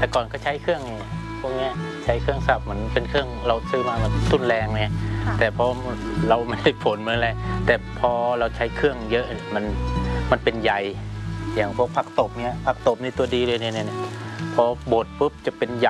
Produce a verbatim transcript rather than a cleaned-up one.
แต่ก่อนก็ใช้เครื่องพวกนี้ใช้เครื่องสับเหมือนเป็นเครื่องเราซื้อมามันทุนแรงไงแต่พอเราไม่ได้ผลเหมือนอะไรแต่พอเราใช้เครื่องเยอะมันมันเป็นใยอย่างพวกผักตบเนี้ยผักตบนี่ตัวดีเลยเนี่ยเนี่ยพอบดปุ๊บจะเป็นใย